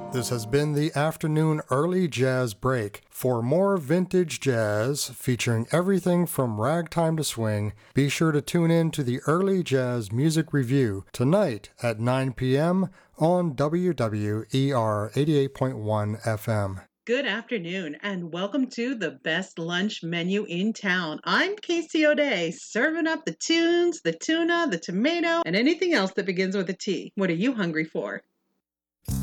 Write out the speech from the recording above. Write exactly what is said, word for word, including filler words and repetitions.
This has been the afternoon early jazz break. For more vintage jazz featuring everything from ragtime to swing, be sure to tune in to the Early Jazz Music Review tonight at nine p.m. on W W E R eighty-eight point one F M. Good afternoon and welcome to the best lunch menu in town. I'm Casey O'Day, serving up the tunes, the tuna, the tomato, and anything else that begins with a T. What are you hungry for?